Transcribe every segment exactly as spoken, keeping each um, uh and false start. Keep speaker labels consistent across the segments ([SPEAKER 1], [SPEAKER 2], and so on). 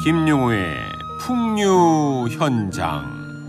[SPEAKER 1] 김용우의 풍류 현장.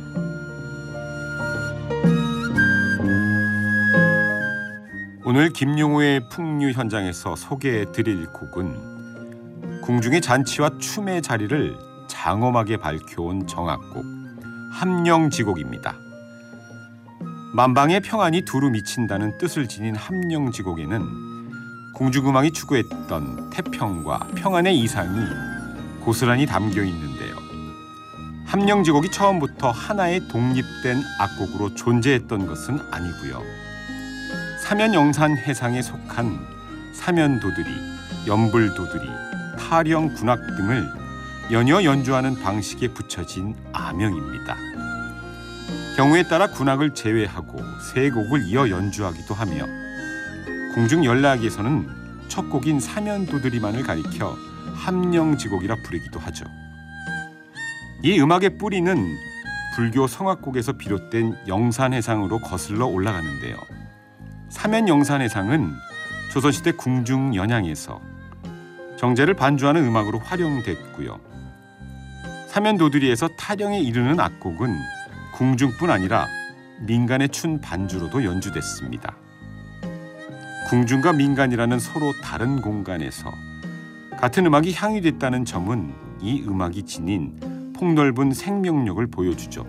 [SPEAKER 1] 오늘 김용우의 풍류 현장에서 소개해드릴 곡은 궁중의 잔치와 춤의 자리를 장엄하게 밝혀온 정악곡 함령지곡입니다. 만방의 평안이 두루 미친다는 뜻을 지닌 함령지곡에는 궁중음악이 추구했던 태평과 평안의 이상이 고스란히 담겨 있는데요. 함령지곡이 처음부터 하나의 독립된 악곡으로 존재했던 것은 아니고요. 사면영산 해상에 속한 사면도들이, 연불도들이, 타령, 군악 등을 연이어 연주하는 방식에 붙여진 아명입니다. 경우에 따라 군악을 제외하고 세 곡을 이어 연주하기도 하며 궁중 연락에서는 첫 곡인 사면도들이만을 가리켜 함령지곡이라 부르기도 하죠. 이 음악의 뿌리는 불교 성악곡에서 비롯된 영산해상으로 거슬러 올라가는데요. 사면영산해상은 조선시대 궁중 연양에서 정제를 반주하는 음악으로 활용됐고요. 사면도들이에서 타령에 이르는 악곡은 궁중뿐 아니라 민간의 춘 반주로도 연주됐습니다. 궁중과 민간이라는 서로 다른 공간에서 같은 음악이 향유됐다는 점은 이 음악이 지닌 폭넓은 생명력을 보여주죠.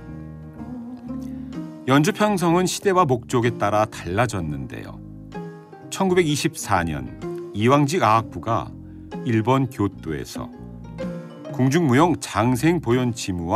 [SPEAKER 1] 연주 편성은 시대와 목적에 따라 달라졌는데요. 천구백이십사 년 이왕직 아학부가 일본 교토에서 궁중무용 장생보현지무와